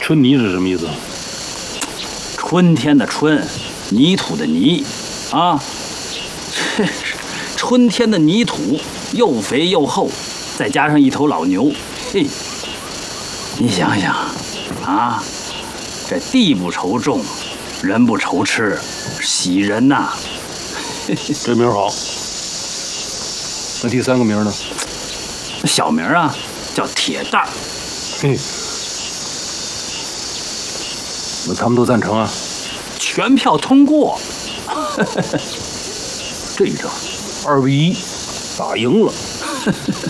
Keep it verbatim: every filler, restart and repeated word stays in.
春泥是什么意思？ 春天的春，泥土的泥，啊，这是春天的泥土，又肥又厚，再加上一头老牛，嘿，你想想，啊，这地不愁种，人不愁吃，喜人呐！ 这名好。那第三个名呢？ 小名啊，叫铁蛋儿。 嘿，那他们都赞成啊？ 全票通过。 这一仗，二比一，打赢了。